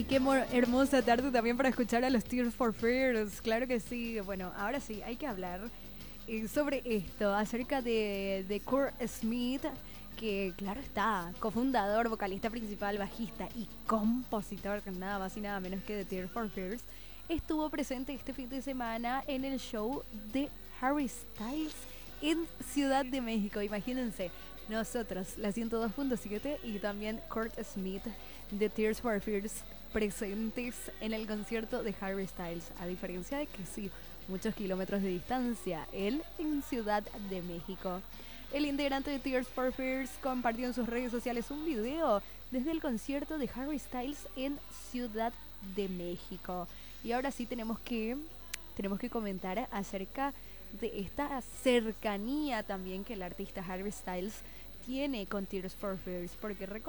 Hermosa tarde también para escuchar a los Tears for Fears. Claro que sí. Bueno, ahora sí, hay que hablar sobre esto, acerca de Kurt Smith, que claro está, cofundador, vocalista principal, bajista y compositor, nada más y nada menos que de Tears for Fears. Estuvo presente este fin de semana en el show de Harry Styles en Ciudad de México. Imagínense, nosotros, la 102.7 y también Kurt Smith de Tears for Fears presentes en el concierto de Harry Styles, a diferencia de que sí, muchos kilómetros de distancia, él en Ciudad de México. El integrante de Tears for Fears compartió en sus redes sociales un video desde el concierto de Harry Styles en Ciudad de México. Y ahora sí tenemos que comentar acerca de esta cercanía también que el artista Harry Styles tiene con Tears for Fears, porque